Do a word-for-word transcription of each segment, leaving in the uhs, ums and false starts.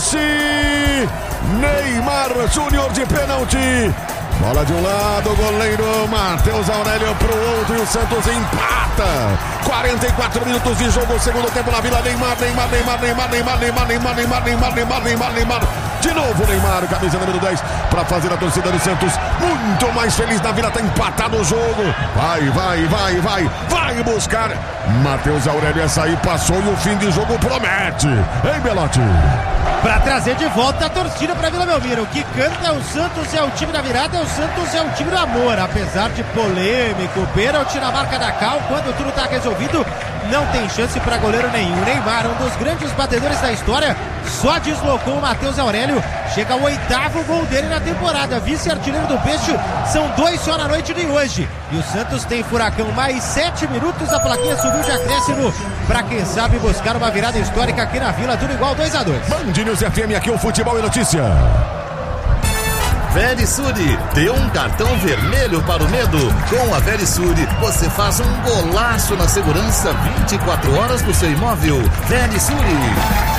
Peixe! Neymar Júnior de pênalti. Bola de um lado, o goleiro Matheus Aurélio pro outro e o Santos empata. quarenta e quatro minutos de jogo, segundo tempo na Vila. Neymar, Neymar, Neymar, Neymar, Neymar, Neymar, Neymar, Neymar, Neymar, Neymar, Neymar, Neymar. De novo Neymar, camisa número dez, para fazer a torcida do Santos muito mais feliz na Vila. Tá empatado o jogo. Vai, vai, vai, vai, vai buscar. Matheus Aurélio essa aí passou e o fim de jogo promete. Hein, Belotti? Para trazer de volta a torcida para Vila Belmiro. O que canta é o Santos, é o time da virada, é o Santos, é o time do amor. Apesar de polêmico, pênalti na marca da Cal, quando tudo está resolvido, não tem chance para goleiro nenhum. Neymar, um dos grandes batedores da história, só deslocou o Matheus Aurélio. Chega ao oitavo gol dele na temporada. Vice-artilheiro do Peixe, são dois só na noite de hoje. E o Santos tem Furacão mais sete minutos. A plaquinha subiu de acréscimo para quem sabe buscar uma virada histórica aqui na Vila. Tudo igual, dois a dois. Band News F M, aqui o Futebol e Notícia. Verisuri, dê um cartão vermelho para o medo. Com a Verisuri, você faz um golaço na segurança vinte e quatro horas do seu imóvel. Verisuri.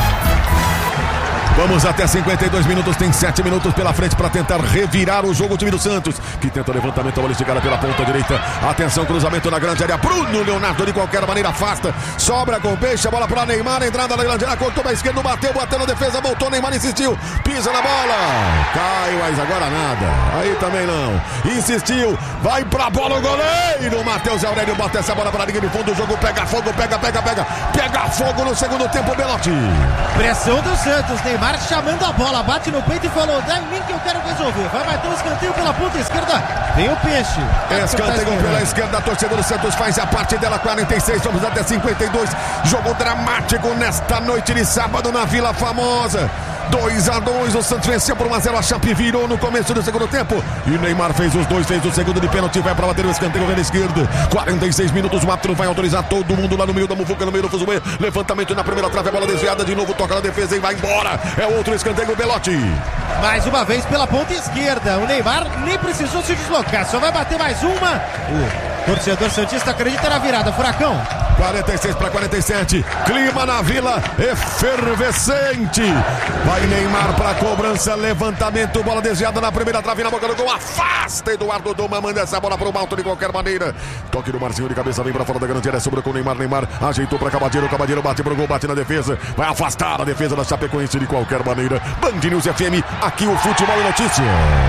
Vamos até cinquenta e dois minutos, tem sete minutos pela frente para tentar revirar o jogo. O time do Santos, que tenta o levantamento, a bola esticada pela ponta direita. Atenção, cruzamento na grande área. Bruno Leonardo de qualquer maneira afasta. Sobra com o Peixe, a bola para Neymar. Entrada na grande área, cortou para a esquerda, bateu, bateu na defesa, voltou. Neymar insistiu, pisa na bola. Cai, mas agora nada. Aí também não. Insistiu, vai pra bola o goleiro. Matheus Aurélio bota essa bola para a linha de fundo. O jogo pega fogo, pega, pega, pega. Pega fogo no segundo tempo, Belotti. Pressão do Santos, Neymar chamando a bola, bate no peito e falou: dá em mim que eu quero resolver. Vai bater um escanteio pela ponta esquerda. Vem o Peixe. Escanteio pela esquerda, a torcida do Santos faz a parte dela. Quarenta e seis, vamos até cinquenta e dois. Jogo dramático nesta noite de sábado na Vila Famosa. dois a dois, o Santos venceu por um a zero. A Chape virou no começo do segundo tempo e Neymar fez os dois, fez o segundo de pênalti, vai para bater o escanteio pela esquerda. Quarenta e seis minutos, o árbitro vai autorizar todo mundo lá no meio da muvuca, no meio do fuzuê. Levantamento na primeira trave, a bola desviada de novo, toca na defesa e vai embora. É outro escanteio, Belotti. Mais uma vez pela ponta esquerda, o Neymar nem precisou se deslocar, só vai bater mais uma. O torcedor santista acredita na virada. Furacão. quarenta e seis para quarenta e sete, clima na Vila efervescente. Vai Neymar para cobrança, levantamento, bola desviada na primeira trave, na boca do gol, afasta Eduardo Doma, manda essa bola para o alto de qualquer maneira. Toque do Marcinho de cabeça, vem para fora da grande área, sobrou com o Neymar, Neymar ajeitou para Cabadeiro, Cabadeiro bate pro gol, bate na defesa, vai afastar a defesa da Chapecoense de qualquer maneira. Band News F M, aqui o Futebol e Notícia.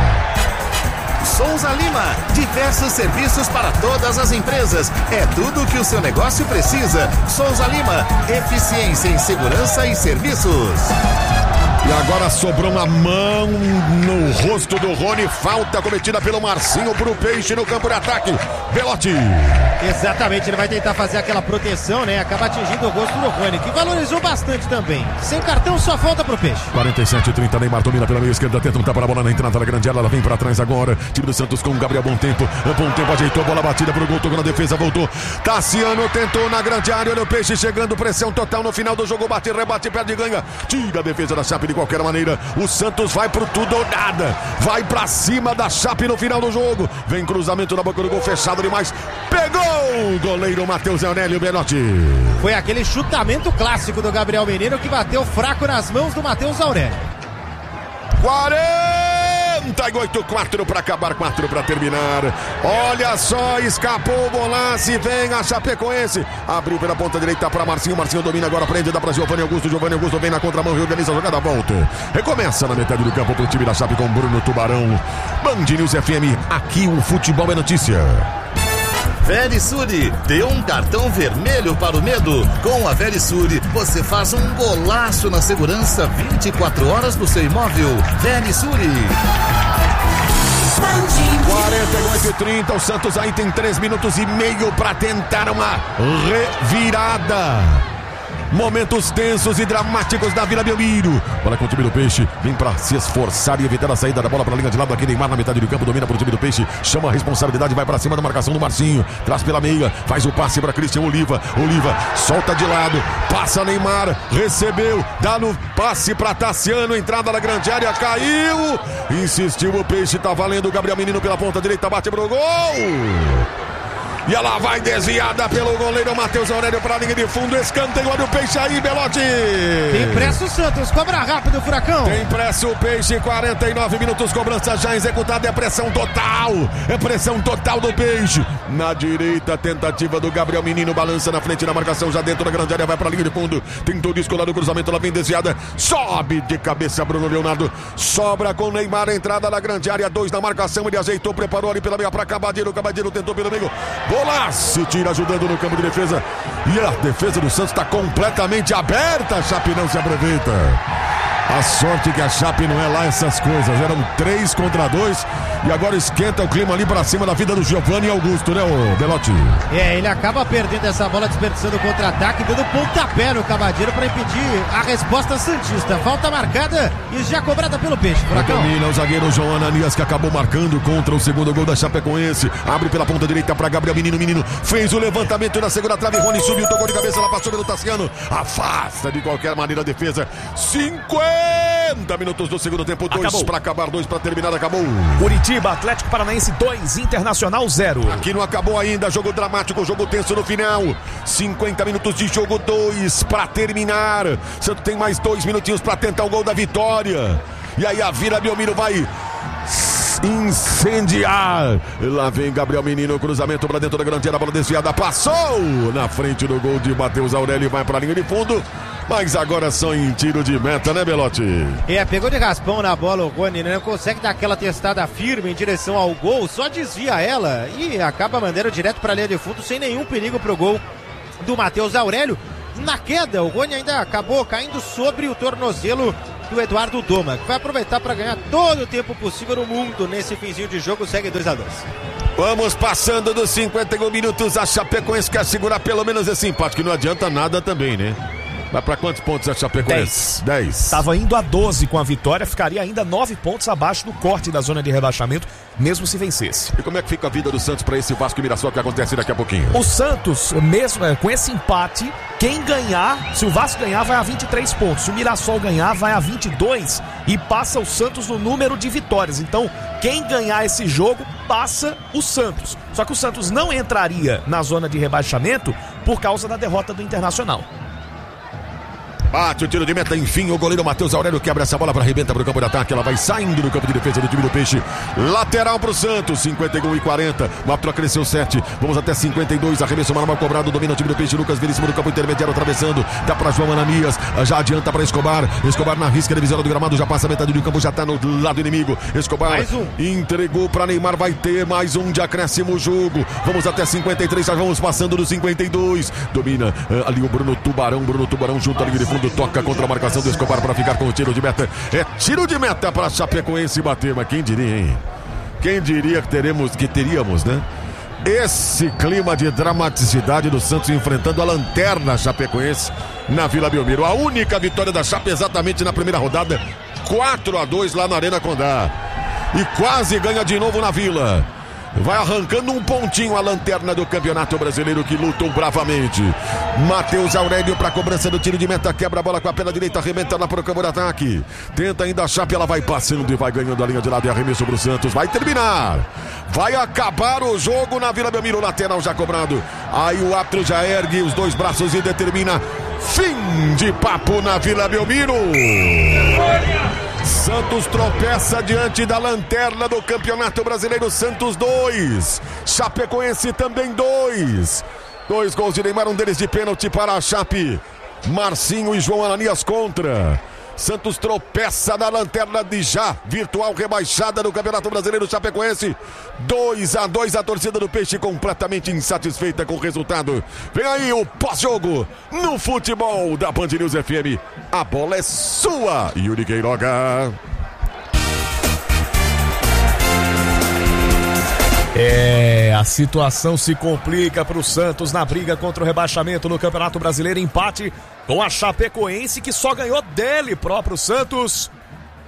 Souza Lima, diversos serviços para todas as empresas. É tudo o que o seu negócio precisa. Souza Lima, eficiência em segurança e serviços. E agora sobrou uma mão no rosto do Rony, falta cometida pelo Marcinho pro Peixe no campo de ataque. Belotti. Exatamente, ele vai tentar fazer aquela proteção, né? Acaba atingindo o rosto do Rony, que valorizou bastante também. Sem cartão, só falta pro Peixe. quarenta e sete a trinta, Neymar domina pela meia esquerda, tenta um tapa na bola na entrada da grande área, ela vem pra trás agora. Time do Santos com o Gabriel Bom Tempo. Bom Tempo ajeitou, bola batida pro gol, tocou na defesa, voltou. Tassiano tentou na grande área, olha o Peixe chegando, pressão total no final do jogo, bate, rebate, perde e ganha. Tira a defesa da Chape de qualquer maneira. O Santos vai pro tudo ou nada. Vai pra cima da Chape no final do jogo. Vem cruzamento na boca do gol, fechado demais. Pegou o goleiro Matheus Aurélio, Belotti. Foi aquele chutamento clássico do Gabriel Menino que bateu fraco nas mãos do Matheus Aurélio. quarenta e oito, quatro para acabar, quatro para terminar. Olha só, escapou o Bolassi, vem a Chapecoense. Abriu pela ponta direita para Marcinho, Marcinho domina agora, prende, dá para Giovanni Augusto, Giovanni Augusto vem na contramão, reorganiza a jogada, volta. Recomeça na metade do campo pro time da Chape com Bruno Tubarão. Band News F M, aqui o Futebol é Notícia. Verisuri, dê um cartão vermelho para o medo. Com a Verisuri, você faz um golaço na segurança vinte e quatro horas do seu imóvel. Verisuri. quarenta e oito e trinta, o Santos aí tem três minutos e meio para tentar uma revirada. Momentos tensos e dramáticos da Vila Belmiro. Bola com o time do Peixe, vem pra se esforçar e evitar a saída da bola pra linha de lado. Aqui Neymar na metade do campo, domina pro time do Peixe, chama a responsabilidade, vai pra cima da marcação do Marcinho, traz pela meia, faz o passe pra Cristian Oliva. Oliva solta de lado, passa Neymar, recebeu, dá no passe pra Tassiano, entrada na grande área, caiu, insistiu o Peixe, tá valendo o Gabriel Menino pela ponta direita, bate pro gol. E ela vai desviada pelo goleiro Matheus Aurélio para a linha de fundo. Escanteio, olha o Peixe aí, Belotti. Tem pressa o Santos, cobra rápido o Furacão. Tem pressa o Peixe, quarenta e nove minutos, cobrança já executada. É pressão total, é pressão total do Peixe. Na direita, tentativa do Gabriel Menino, balança na frente da marcação, já dentro da grande área, vai para a linha de fundo. Tentou descolar o cruzamento, ela vem desviada. Sobe de cabeça Bruno Leonardo. Sobra com Neymar, entrada na grande área, dois na marcação. Ele ajeitou, preparou ali pela meia para Cabadeiro. Cabadeiro tentou pelo meio. Golaço, tira ajudando no campo de defesa. E a defesa do Santos está completamente aberta. A Chape não se aproveita. A sorte que a Chape não é lá essas coisas. Eram três contra dois. E agora esquenta o clima ali pra cima da vida do Giovanni Augusto, né, o Belotti? É, ele acaba perdendo essa bola, desperdiçando o contra-ataque, dando pontapé no Cabadeiro para impedir a resposta santista. Falta marcada e já cobrada pelo Peixe. Furacão. Domina o zagueiro João Ananias, que acabou marcando contra o segundo gol da Chapecoense. Abre pela ponta direita para Gabriel Menino. Menino fez o levantamento na segunda trave. Rony subiu, tocou de cabeça, ela passou pelo Tassiano. Afasta de qualquer maneira a defesa. cinquenta minutos do segundo tempo. Dois para acabar, dois para terminar. Acabou. Curitiba, Atlético Paranaense dois, Internacional zero. Aqui não acabou ainda. Jogo dramático, jogo tenso no final. cinquenta minutos de jogo, dois para terminar. Santos tem mais dois minutinhos para tentar o gol da vitória. E aí a Vila Belmiro vai incendiar. Lá vem Gabriel Menino, cruzamento para dentro da grande área, bola desviada, passou na frente do gol de Matheus Aurélio e vai para a linha de fundo. Mas agora só em tiro de meta, né, Belotti? É, pegou de raspão na bola o Rony, né? Não consegue dar aquela testada firme em direção ao gol, só desvia ela e acaba mandando direto para a linha de fundo sem nenhum perigo pro gol do Matheus Aurélio. Na queda, o Rony ainda acabou caindo sobre o tornozelo do Eduardo Doma, que vai aproveitar para ganhar todo o tempo possível no mundo nesse finzinho de jogo. Segue dois a dois. Vamos passando dos cinquenta e um minutos. A Chapecoense quer segurar pelo menos esse empate, que não adianta nada também, né? Vai para quantos pontos a Chapecoense? dez. Estava indo a doze com a vitória, ficaria ainda nove pontos abaixo do corte da zona de rebaixamento, mesmo se vencesse. E como é que fica a vida do Santos para esse Vasco e Mirassol que acontece daqui a pouquinho? O Santos, mesmo é, com esse empate, quem ganhar, se o Vasco ganhar, vai a vinte e três pontos. Se o Mirassol ganhar, vai a vinte e dois e passa o Santos no número de vitórias. Então, quem ganhar esse jogo, passa o Santos. Só que o Santos não entraria na zona de rebaixamento por causa da derrota do Internacional. Bate o tiro de meta, enfim, o goleiro Matheus Aurélio quebra essa bola para arrebenta para o campo de ataque, ela vai saindo do campo de defesa do time do Peixe, lateral para o Santos, cinquenta e um e quarenta, o árbitro cresceu sete, vamos até cinquenta e dois, arremesso mal cobrado, domina o time do Peixe, Lucas Veríssimo no campo intermediário, atravessando, dá para João Ananias, já adianta para Escobar, Escobar na risca divisória do gramado, já passa a metade do campo, já está no lado inimigo, Escobar mais um. Entregou para Neymar, vai ter mais um de acréscimo o jogo, vamos até cinquenta e três, já vamos passando do cinquenta e dois, domina uh, ali o Bruno Tubarão, Bruno Tubarão junto à linha de fundo, toca contra a marcação do Escobar para ficar com o tiro de meta. É tiro de meta para Chapecoense bater, mas quem diria, hein? Quem diria que teremos, que teríamos, né? Esse clima de dramaticidade do Santos enfrentando a lanterna Chapecoense na Vila Belmiro. A única vitória da Chape exatamente na primeira rodada, quatro a dois lá na Arena Condá. E quase ganha de novo na Vila. Vai arrancando um pontinho a lanterna do Campeonato Brasileiro que lutam bravamente. Matheus Aurélio para a cobrança do tiro de meta, quebra a bola com a perna direita, arrebenta lá para o campo de ataque. Tenta ainda a Chape, ela vai passando e vai ganhando a linha de lado e arremesso para o Santos. Vai terminar. Vai acabar o jogo na Vila Belmiro, lateral já cobrado. Aí o árbitro já ergue os dois braços e determina fim de papo na Vila Belmiro. Santos tropeça diante da lanterna do Campeonato Brasileiro. Santos dois, Chapecoense também dois. Dois gols de Neymar, um deles de pênalti para a Chape. Marcinho e João Ananias contra. Santos tropeça na lanterna de já virtual rebaixada do Campeonato Brasileiro. Chapecoense dois a dois, a torcida do Peixe completamente insatisfeita com o resultado. Vem aí o pós-jogo no futebol da Band News F M. A bola é sua, Yuri Queiroga. É, a situação se complica para o Santos na briga contra o rebaixamento no Campeonato Brasileiro. Empate com a Chapecoense, que só ganhou dele próprio Santos.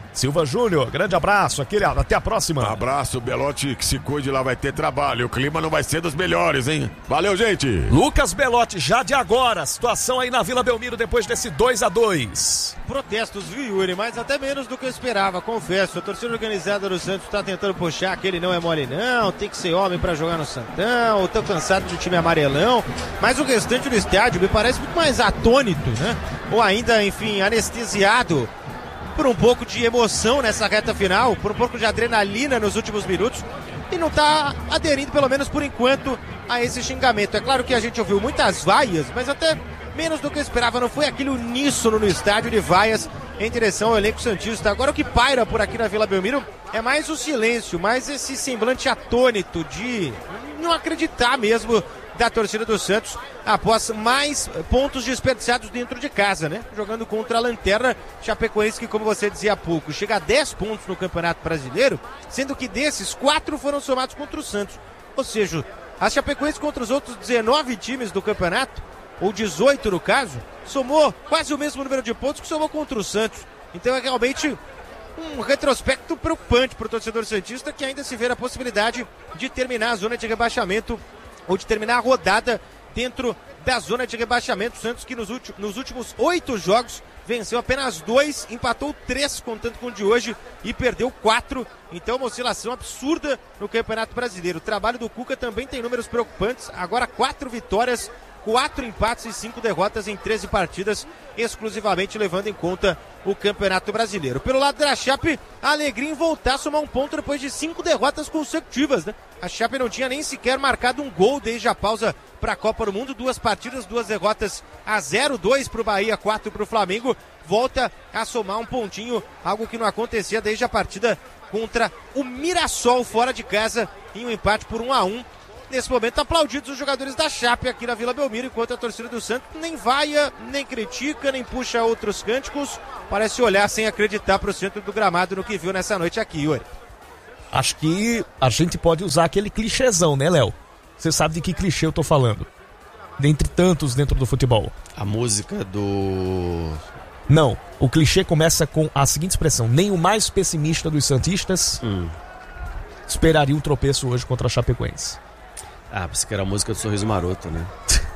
Silva Júnior, grande abraço, aquele, até a próxima. Abraço, Belotti, que se cuide lá, vai ter trabalho, o clima não vai ser dos melhores, hein? Valeu, gente! Lucas Belotti, já de agora, situação aí na Vila Belmiro depois desse dois a dois. Protestos, viu, Yuri? Mas até menos do que eu esperava, confesso. A torcida organizada do Santos tá tentando puxar que ele não é mole não, tem que ser homem pra jogar no Santão, eu tô cansado de time amarelão, mas o restante do estádio me parece muito mais atônito, né? Ou ainda, enfim, anestesiado por um pouco de emoção nessa reta final, por um pouco de adrenalina nos últimos minutos, e não tá aderindo, pelo menos por enquanto, a esse xingamento. É claro que a gente ouviu muitas vaias, mas até menos do que eu esperava. Não foi aquele uníssono no estádio de vaias em direção ao elenco santista. Agora o que paira por aqui na Vila Belmiro é mais o silêncio, mais esse semblante atônito de não acreditar mesmo da torcida do Santos após mais pontos desperdiçados dentro de casa, né? Jogando contra a lanterna Chapecoense, que, como você dizia há pouco, chega a dez pontos no Campeonato Brasileiro, sendo que desses, quatro foram somados contra o Santos. Ou seja, a Chapecoense contra os outros dezenove times do campeonato, ou dezoito no caso, somou quase o mesmo número de pontos que somou contra o Santos. Então é realmente um retrospecto preocupante para o torcedor santista, que ainda se vê a possibilidade de terminar a zona de rebaixamento ou de terminar a rodada dentro da zona de rebaixamento. O Santos, que nos, últimos, nos últimos oito jogos venceu apenas dois, empatou três, contando com o de hoje, e perdeu quatro. Então, uma oscilação absurda no Campeonato Brasileiro. O trabalho do Cuca também tem números preocupantes. Agora, quatro vitórias, quatro empates e cinco derrotas em treze partidas, exclusivamente levando em conta o Campeonato Brasileiro. Pelo lado da Chape, a alegria em voltar a somar um ponto depois de cinco derrotas consecutivas, né? A Chape não tinha nem sequer marcado um gol desde a pausa para a Copa do Mundo. Duas partidas, duas derrotas a zero, dois para o Bahia, quatro para o Flamengo. Volta a somar um pontinho, algo que não acontecia desde a partida contra o Mirassol fora de casa, em um empate por um a um. Nesse momento, aplaudidos os jogadores da Chape aqui na Vila Belmiro, enquanto a torcida do Santos nem vaia, nem critica, nem puxa outros cânticos. Parece olhar sem acreditar para o centro do gramado no que viu nessa noite aqui, Yuri. Acho que a gente pode usar aquele clichêzão, né, Léo? Você sabe de que clichê eu tô falando. Dentre tantos dentro do futebol. A música do... Não, o clichê começa com a seguinte expressão: nem o mais pessimista dos santistas hum. esperaria um tropeço hoje contra a Chapecoense. Ah, pensei que era a música do Sorriso Maroto, né?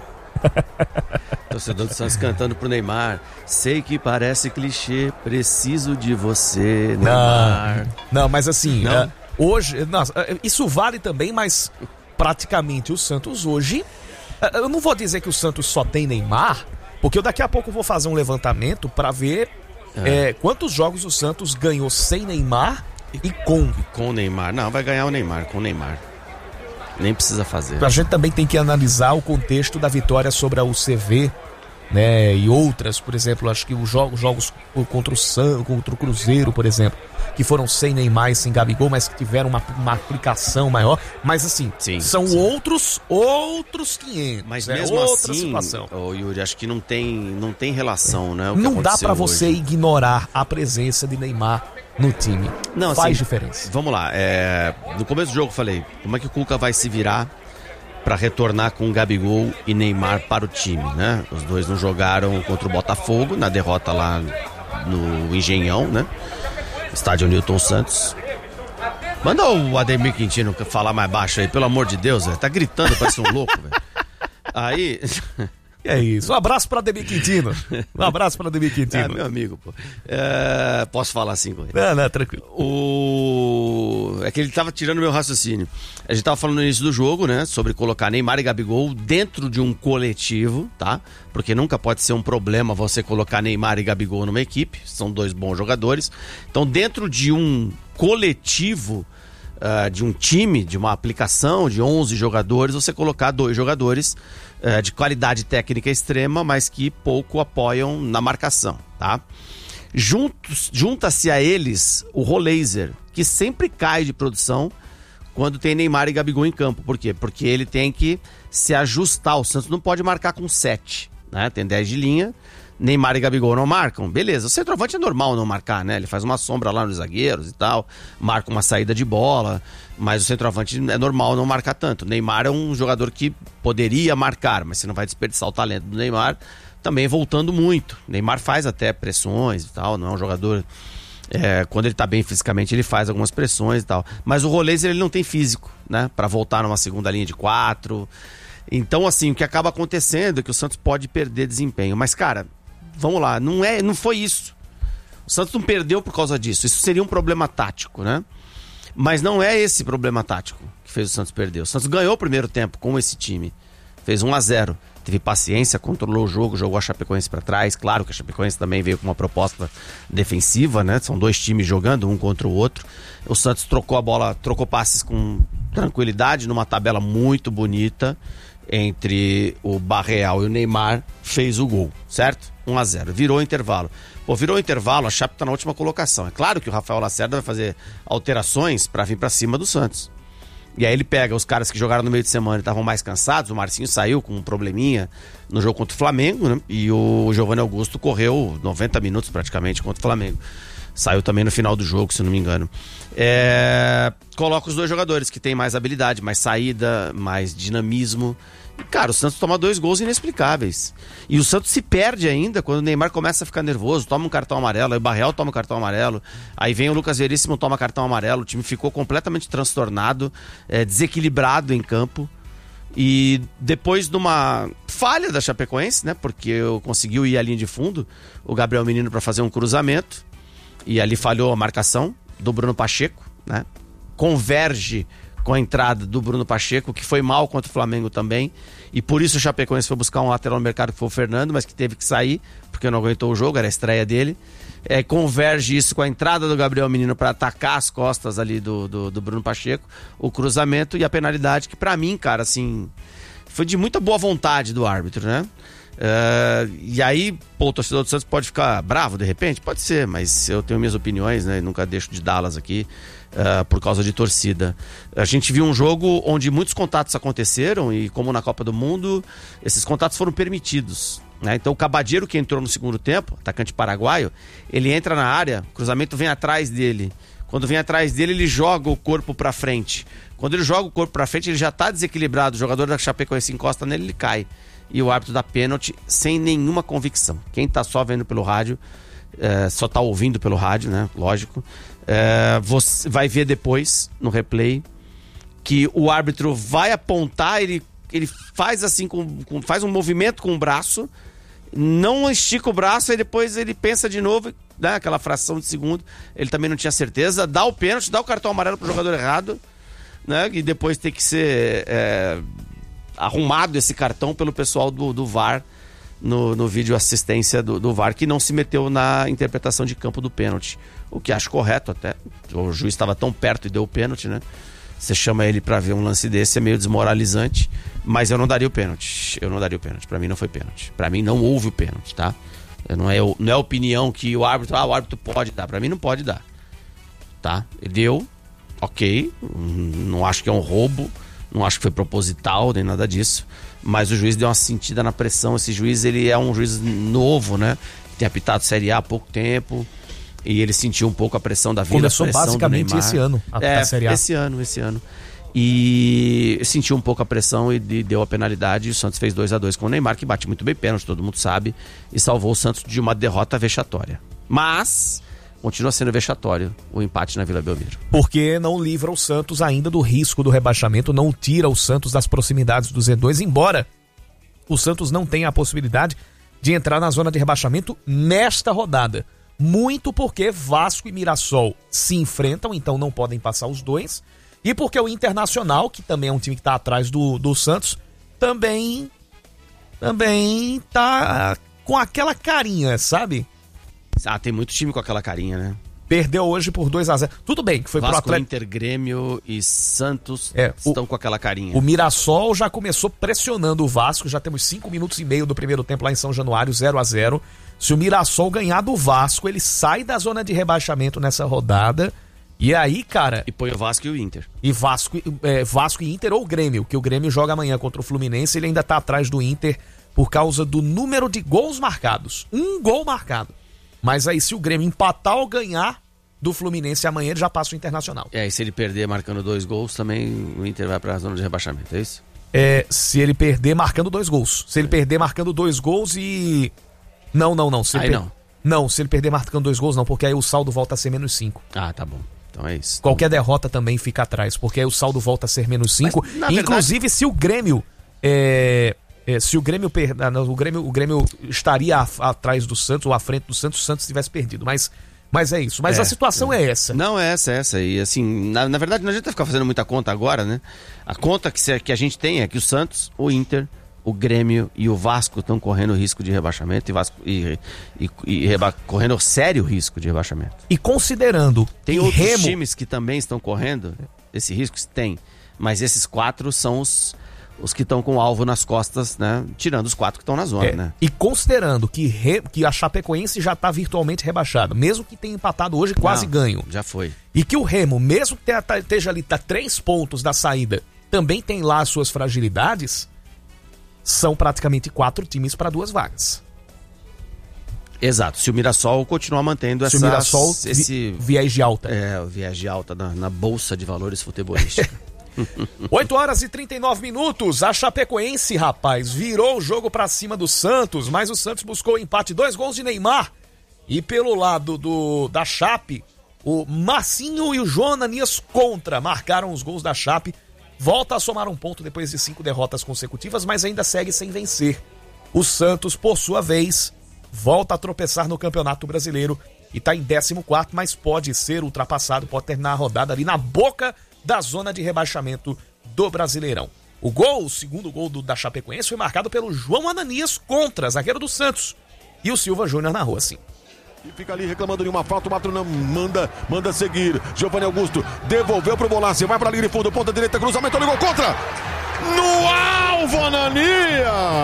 Torcedor do Santos cantando pro Neymar. Sei que parece clichê, preciso de você, Neymar. Não, não, mas assim, não? Uh, hoje, não, isso vale também, mas praticamente o Santos hoje, uh, eu não vou dizer que o Santos só tem Neymar, porque eu daqui a pouco vou fazer um levantamento pra ver é. É, quantos jogos o Santos ganhou sem Neymar e, e com. E com o Neymar. Não, vai ganhar o Neymar, com o Neymar. Nem precisa fazer. A gente também tem que analisar o contexto da vitória sobre a U C V, né, e outras, por exemplo, acho que os jogos, jogos contra o San, contra o Cruzeiro, por exemplo, que foram sem Neymar e sem Gabigol, mas que tiveram uma, uma aplicação maior. Mas assim, sim, são sim. outros outros quinhentos. Mas né, mesmo outra assim, situação. Oh, Yuri, acho que não tem, não tem relação, né? O não que dá pra hoje. você ignorar a presença de Neymar no time. Não, faz assim, diferença. Vamos lá, é, no começo do jogo eu falei, como é que o Cuca vai se virar para retornar com Gabigol e Neymar para o time, né? Os dois não jogaram contra o Botafogo na derrota lá no Engenhão, né? Estádio Newton Santos. Manda o Ademir Quintino falar mais baixo aí, pelo amor de Deus, véio. Tá gritando, parece um louco, velho. Aí... É isso. Um abraço para Ademir Quintino. Um abraço para Ademir Quintino. É, meu amigo, pô. É, posso falar assim com ele? Não, não, tranquilo. O... É que ele tava tirando meu raciocínio. A gente tava falando no início do jogo, né? Sobre colocar Neymar e Gabigol dentro de um coletivo, tá? Porque nunca pode ser um problema você colocar Neymar e Gabigol numa equipe. São dois bons jogadores. Então, dentro de um coletivo, uh, de um time, de uma aplicação de onze jogadores, você colocar dois jogadores uh, de qualidade técnica extrema, mas que pouco apoiam na marcação, tá? Juntos, junta-se a eles o Roleiser, que sempre cai de produção quando tem Neymar e Gabigol em campo. Por quê? Porque ele tem que se ajustar. O Santos não pode marcar com sete, né? Tem dez de linha, Neymar e Gabigol não marcam. Beleza, o centroavante é normal não marcar, né? Ele faz uma sombra lá nos zagueiros e tal, marca uma saída de bola, mas o centroavante é normal não marcar tanto. Neymar é um jogador que poderia marcar, mas você não vai desperdiçar o talento do Neymar também voltando muito. Neymar faz até pressões e tal, não é um jogador É, quando ele tá bem fisicamente, ele faz algumas pressões e tal. Mas o Roleiser, ele não tem físico, né? Pra voltar numa segunda linha de quatro. Então, assim, o que acaba acontecendo é que o Santos pode perder desempenho. Mas, cara, vamos lá, não, é, não foi isso. O Santos não perdeu por causa disso. Isso seria um problema tático, né? Mas não é esse problema tático que fez o Santos perder. O Santos ganhou o primeiro tempo com esse time. Fez um a zero. Teve paciência, controlou o jogo, jogou a Chapecoense para trás. Claro que a Chapecoense também veio com uma proposta defensiva, né? São dois times jogando, um contra o outro. O Santos trocou a bola, trocou passes com tranquilidade, numa tabela muito bonita entre o Barreal e o Neymar, fez o gol, certo? um a zero. Virou o intervalo. Pô, virou o intervalo, a Chape tá na última colocação. É claro que o Rafael Lacerda vai fazer alterações para vir para cima do Santos. E aí ele pega os caras que jogaram no meio de semana e estavam mais cansados. O Marcinho saiu com um probleminha no jogo contra o Flamengo, né? E o Giovanni Augusto correu noventa minutos praticamente contra o Flamengo. Saiu também no final do jogo, se não me engano. É... Coloca os dois jogadores que têm mais habilidade, mais saída, mais dinamismo. E, cara, o Santos toma dois gols inexplicáveis. E o Santos se perde ainda quando o Neymar começa a ficar nervoso, toma um cartão amarelo, aí o Barreal toma um cartão amarelo, aí vem o Lucas Veríssimo, toma cartão amarelo, o time ficou completamente transtornado, é, desequilibrado em campo. E depois de uma falha da Chapecoense, né, porque eu conseguiu ir à linha de fundo, o Gabriel Menino para fazer um cruzamento, e ali falhou a marcação do Bruno Pacheco, né, converge com a entrada do Bruno Pacheco, que foi mal contra o Flamengo também, e por isso o Chapecoense foi buscar um lateral no mercado, que foi o Fernando, mas que teve que sair, porque não aguentou o jogo, era a estreia dele. É, converge isso com a entrada do Gabriel Menino para atacar as costas ali do, do, do Bruno Pacheco, o cruzamento e a penalidade, que pra mim, cara, assim, foi de muita boa vontade do árbitro, né? Uh, e aí, pô, o torcedor do Santos pode ficar bravo de repente? Pode ser, mas eu tenho minhas opiniões, né? Nunca deixo de dá-las aqui. Uh, por causa de torcida. A gente viu um jogo onde muitos contatos aconteceram e, como na Copa do Mundo, esses contatos foram permitidos, né? Então o Cabadeiro, que entrou no segundo tempo, atacante paraguaio, ele entra na área, o cruzamento vem atrás dele. Quando vem atrás dele, ele joga o corpo pra frente. Quando ele joga o corpo pra frente, ele já tá desequilibrado, o jogador da Chapecoense encosta nele, ele cai. E o árbitro dá pênalti sem nenhuma convicção. Quem tá só vendo pelo rádio, é, só tá ouvindo pelo rádio, né? Lógico. É, você vai ver depois no replay que o árbitro vai apontar, ele, ele faz assim com, com, faz um movimento com o braço, não estica o braço, e depois ele pensa de novo, dá aquela fração de segundo, ele também não tinha certeza, dá o pênalti, dá o cartão amarelo pro jogador errado, né? E depois tem que ser é, arrumado esse cartão pelo pessoal do, do V A R no, no vídeo assistência do, do V A R, que não se meteu na interpretação de campo do pênalti. O que acho correto até. O juiz estava tão perto e deu o pênalti, né? Você chama ele pra ver um lance desse, é meio desmoralizante. Mas eu não daria o pênalti. Eu não daria o pênalti. Pra mim não foi pênalti. Pra mim não houve o pênalti, tá? Não é, não é opinião que o árbitro... Ah, o árbitro pode dar. Pra mim não pode dar. Tá? Ele deu. Ok. Não acho que é um roubo. Não acho que foi proposital, nem nada disso. Mas o juiz deu uma sentida na pressão. Esse juiz, ele é um juiz novo, né? Tem apitado Série A há pouco tempo. E ele sentiu um pouco a pressão da vida. Começou a pressão basicamente do Neymar. esse ano, a, é, a Série A. esse ano, esse ano. E sentiu um pouco a pressão e deu a penalidade. E o Santos fez dois a dois com o Neymar, que bate muito bem pênalti, todo mundo sabe. E salvou o Santos de uma derrota vexatória. Mas continua sendo vexatório o empate na Vila Belmiro. Porque não livra o Santos ainda do risco do rebaixamento, não tira o Santos das proximidades do Z dois, embora o Santos não tenha a possibilidade de entrar na zona de rebaixamento nesta rodada. Muito porque Vasco e Mirassol se enfrentam, então não podem passar os dois. E porque o Internacional, que também é um time que está atrás do, do Santos, também, também tá com aquela carinha, sabe? Ah, tem muito time com aquela carinha, né? Perdeu hoje por dois a zero. Tudo bem que foi Vasco, pro Atlético. Inter, Grêmio e Santos é, estão o, com aquela carinha. O Mirassol já começou pressionando o Vasco. Já temos cinco minutos e meio do primeiro tempo lá em São Januário, zero a zero. Se o Mirassol ganhar do Vasco, ele sai da zona de rebaixamento nessa rodada. E aí, cara... E põe o Vasco e o Inter. E Vasco, é, Vasco e Inter ou Grêmio, que o Grêmio joga amanhã contra o Fluminense. Ele ainda tá atrás do Inter por causa do número de gols marcados. Um gol marcado. Mas aí, se o Grêmio empatar ou ganhar do Fluminense amanhã, ele já passa o Internacional. É, e se ele perder marcando dois gols, também o Inter vai pra zona de rebaixamento, é isso? É, se ele perder marcando dois gols. Se ele perder marcando dois gols e... Não, não, não. Se aí per... não. Não, se ele perder marcando dois gols, não, porque aí o saldo volta a ser menos cinco. Ah, tá bom. Então é isso. Qualquer derrota também fica atrás, porque aí o saldo volta a ser menos cinco. Mas, na Inclusive, verdade... se o Grêmio. É, é, se o Grêmio, per... o Grêmio. O Grêmio estaria a, atrás do Santos, ou à frente do Santos, o Santos tivesse perdido. Mas, mas é isso. Mas é, a situação é. é essa. Não, é essa, é essa. E assim, na, na verdade, não adianta ficar fazendo muita conta agora, né? A conta que, se, que a gente tem é que o Santos, o Inter, o Grêmio e o Vasco estão correndo risco de rebaixamento e, Vasco, e, e, e reba, correndo sério risco de rebaixamento. E considerando tem que outros Remo... times que também estão correndo esse risco, tem, mas esses quatro são os, os que estão com o alvo nas costas, né? Tirando os quatro que estão na zona, é, né? E considerando que, Re... que a Chapecoense já está virtualmente rebaixada, mesmo que tenha empatado hoje, quase Não, ganho. Já foi. E que o Remo, mesmo que esteja ali, tá três pontos da saída, também tem lá as suas fragilidades. São praticamente quatro times para duas vagas. Exato. Se o Mirassol continuar mantendo Se essa, o Mirassol esse vi, viés de alta. É, o viés de alta na, na bolsa de valores futebolística. oito horas e trinta e nove minutos. A Chapecoense, rapaz, virou o jogo para cima do Santos, mas o Santos buscou o empate, dois gols de Neymar. E pelo lado do, da Chape, o Marcinho e o João Ananias contra marcaram os gols da Chape. Volta a somar um ponto depois de cinco derrotas consecutivas, mas ainda segue sem vencer. O Santos, por sua vez, volta a tropeçar no Campeonato Brasileiro e está em décimo quarto, mas pode ser ultrapassado, pode terminar a rodada ali na boca da zona de rebaixamento do Brasileirão. O gol, o segundo gol do, da Chapecoense, foi marcado pelo João Ananias contra, zagueiro do Santos. E o Silva Júnior narrou assim. E fica ali reclamando de uma falta, o Matrunão manda, manda seguir. Giovanni Augusto devolveu pro Bolassi, vai pra linha de fundo, ponta direita, cruzamento, ligou contra! No alvo, Ananias!